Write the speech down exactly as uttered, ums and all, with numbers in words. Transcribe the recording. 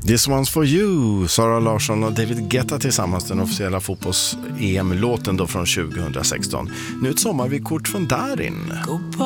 This one's for you, Sara Larsson och David Guetta tillsammans, den officiella fotbolls-E M-låten då från tjugohundrasexton. Nu ett sommarvykort från Darin.